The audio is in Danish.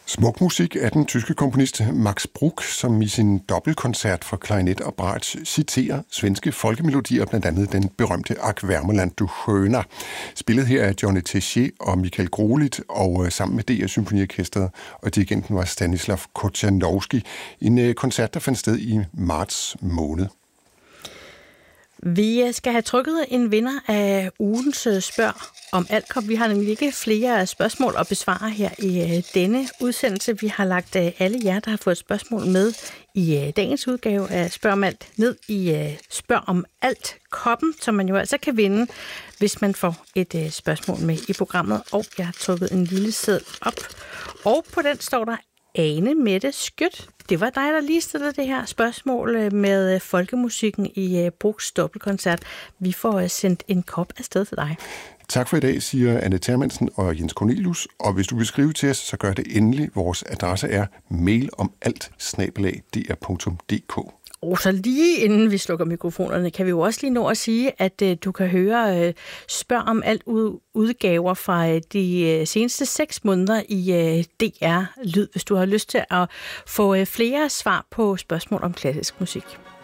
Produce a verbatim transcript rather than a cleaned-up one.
Smuk musik af den tyske komponist Max Bruch, som i sin dobbeltkoncert for klarinet og bratsch citerer svenske folkemelodier, blandt andet den berømte Ach Wärmeland du Schöner. Spillet her af Johnny Tessier og Michael Grolit, og sammen med D R Symfoniorkestret, og dirigenten var Stanislav Kochanowski. En koncert, der fandt sted i marts måned. Vi skal have trykket en vinder af ugens Spørg om alt. Vi har nemlig ikke flere spørgsmål at besvare her i denne udsendelse. Vi har lagt alle jer, der har fået spørgsmål med i dagens udgave af Spørg om alt, ned i Spørg om alt-koppen, som man jo altså kan vinde, hvis man får et spørgsmål med i programmet. Og jeg har trykket en lille seddel op, og på den står der Ane Mette Skjødt. Det var dig, der lige stillede det her spørgsmål med folkemusikken i Bruchs dobbeltkoncert. Vi får sendt en kop afsted til dig. Tak for i dag, siger Anne Thermansen og Jens Cornelius. Og hvis du vil skrive til os, så gør det endelig. Vores adresse er mailomalt snabel-a d r punktum d k. Og så lige inden vi slukker mikrofonerne, kan vi jo også lige nå at sige, at uh, du kan høre uh, Spørg om alt udgaver fra uh, de uh, seneste seks måneder i uh, D R Lyd, hvis du har lyst til at få uh, flere svar på spørgsmål om klassisk musik.